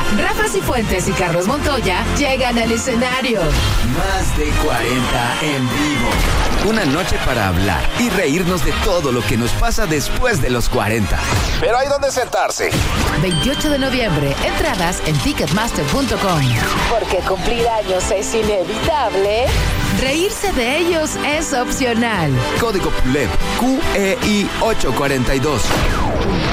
Rafa Cifuentes y Carlos Montoya llegan al escenario. Más de 40 en vivo. Una noche para hablar y reírnos de todo lo que nos pasa después de los 40. Pero hay donde sentarse. 28 de noviembre, entradas en ticketmaster.com. Porque cumplir años es inevitable, reírse de ellos es opcional. Código PULEP QEI 842.